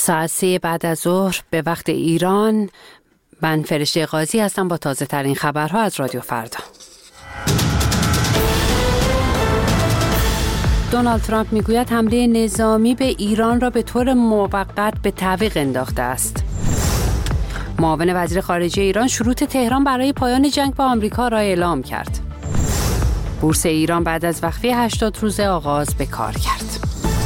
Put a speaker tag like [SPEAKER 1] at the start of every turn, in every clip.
[SPEAKER 1] ساعت 3 بعد از ظهر به وقت ایران. من فرشته قاضی هستم با تازه ترین خبرها از رادیو فردا. دونالد ترامپ میگوید حمله نظامی به ایران را به طور موقت به تعویق انداخته است. معاون وزیر خارجه ایران شروط تهران برای پایان جنگ با آمریکا را اعلام کرد. بورس ایران بعد از وقفه 80 روزه آغاز به کار کرد.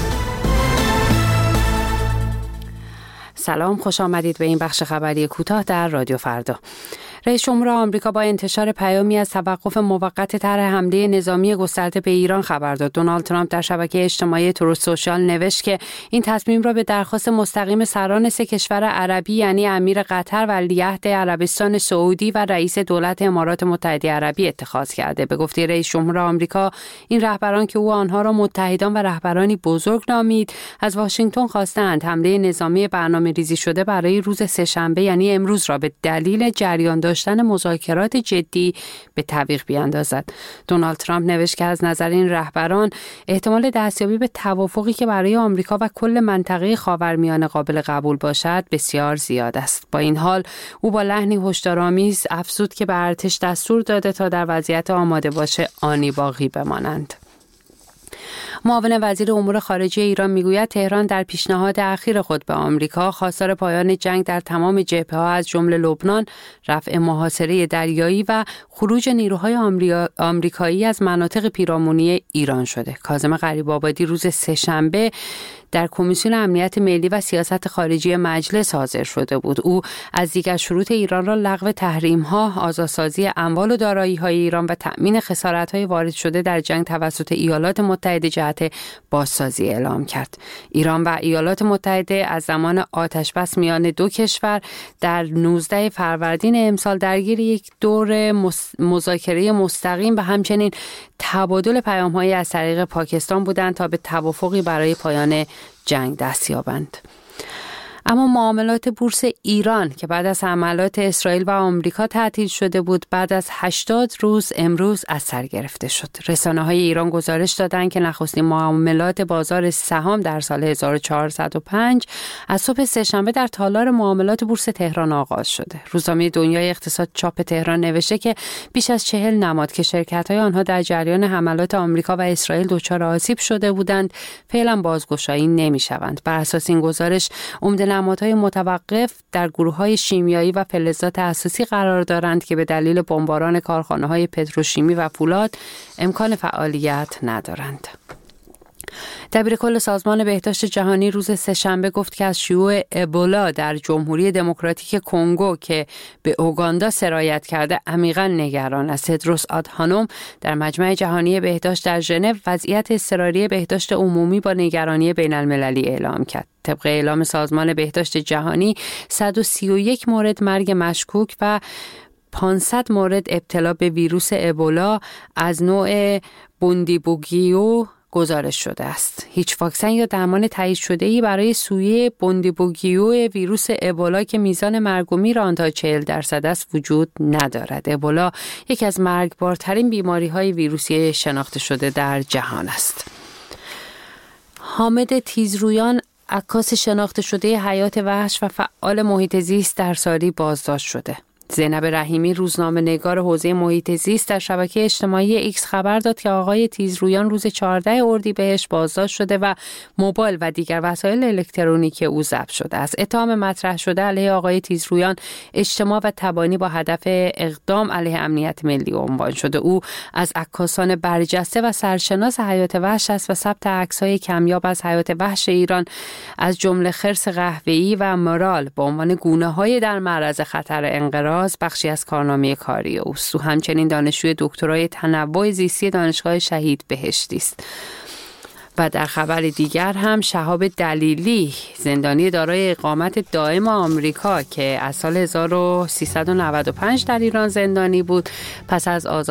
[SPEAKER 1] سلام، خوش آمدید به این بخش خبری کوتاه در رادیو فردا. رئیس جمهور آمریکا با انتشار پیامی از توقف موقت طرح حمله نظامی گسترده به ایران خبر داد. دونالد ترامپ در شبکه اجتماعی تروث سوشال نوشت که این تصمیم را به درخواست مستقیم سران 3 کشور عربی یعنی امیر قطر، ولیعهد عربستان سعودی و رئیس دولت امارات متحده عربی اتخاذ کرده. به گفته رئیس جمهور آمریکا، این رهبران که او آنها را متحدان و رهبرانی بزرگ نامید، از واشنگتن خواستند حمله نظامی برنامه‌ریزی شده برای روز سه‌شنبه یعنی امروز را به دلیل جریان داشتن مذاکرات جدی به تعویق بیاندازد. دونالد ترامپ نوشت که از نظر این رهبران احتمال دستیابی به توافقی که برای آمریکا و کل منطقه خاورمیانه قابل قبول باشد بسیار زیاد است. با این حال او با لحنی هشدارآمیز افزود که به ارتش دستور داده تا در وضعیت آماده باشه آنی باقی بمانند. معاون وزیر امور خارجه ایران میگوید تهران در پیشنهاد اخیر خود به آمریکا خواستار پایان جنگ در تمام جبهه‌ها از جمله لبنان، رفع محاصره دریایی و خروج نیروهای آمریکایی از مناطق پیرامونی ایران شده. کاظم غریب‌آبادی روز سه‌شنبه در کمیسیون امنیت ملی و سیاست خارجی مجلس حاضر شده بود. او از دیگر شروط ایران را لغو تحریم‌ها، آزادسازی اموال و دارایی‌های ایران و تأمین خسارت‌های وارد شده در جنگ توسط ایالات متحده جهت بازسازی اعلام کرد. ایران و ایالات متحده از زمان آتش‌بس میان دو کشور در 19 فروردین امسال درگیر یک دور مذاکره مستقیم و همچنین تبادل پیام‌هایی از طریق پاکستان بودند تا به توافقی برای پایان جنگ دست یابند. اما معاملات بورس ایران که بعد از حملات اسرائیل و آمریکا تعطیل شده بود، بعد از 80 روز امروز از سر گرفته شد. رسانه‌های ایران گزارش دادند که نخستین معاملات بازار سهام در سال 1405 از صبح سه‌شنبه در تالار معاملات بورس تهران آغاز شده. روزنامه دنیای اقتصاد چاپ تهران نوشته که بیش از 40 نماد که شرکت‌های آنها در جریان حملات آمریکا و اسرائیل دچار آسیب شده بودند، فعلا بازگشایی نمی‌شوند. بر اساس این گزارش نمادهای متوقف در گروه‌های شیمیایی و فلزات اساسی قرار دارند که به دلیل بمباران کارخانه‌های پتروشیمی و فولاد امکان فعالیت ندارند. دبیرکل سازمان بهداشت جهانی روز سه‌شنبه گفت که از شیوع ابولا در جمهوری دموکراتیک کنگو که به اوگاندا سرایت کرده عمیقاً نگران است. تدروس آدهانوم در مجمع جهانی بهداشت در ژنو وضعیت اضطراری بهداشت عمومی با نگرانی بین‌المللی اعلام کرد. طبق اعلام سازمان بهداشت جهانی 131 مورد مرگ مشکوک و 500 مورد ابتلا به ویروس ابولا از نوع بوندیبوگیو گزارش شده است. هیچ واکسن یا درمان تایید شده‌ای برای سویه بوندیبوگیو ویروس ابولا که میزان مرگ و میر آن تا 40% است وجود ندارد. ابولا یکی از مرگبارترین بیماری‌های ویروسی شناخته شده در جهان است. حامد تیزرویان، عکاس شناخته شده حیات وحش و فعال محیط زیست در ساری بازداشت شده. زینب رحیمی، روزنامه‌نگار حوزه محیط زیست، در شبکه اجتماعی ایکس خبر داد که آقای تیزرویان روز 14 اردیبهشت بازداشت شده و موبایل و دیگر وسایل الکترونیکی او ضبط شده است. اتهام مطرح شده علیه آقای تیزرویان اجتماع و تبانی با هدف اقدام علیه امنیت ملی عنوان شده. او از عکاسان برجسته و سرشناس حیات وحش است و ثبت عکس‌های کمیاب از حیات وحش ایران از جمله خرس قهوه‌ای و مرال به عنوان گونه‌های در معرض خطر انقراض بخشی از کارنامه کاری اوست. او همچنین دانشجوی دکترای تنوع زیستی دانشگاه شهید بهشتی است. و در خبر دیگر هم شهاب دلیلی، زندانی دارای اقامت دائم آمریکا که از سال 1395 در ایران زندانی بود، پس از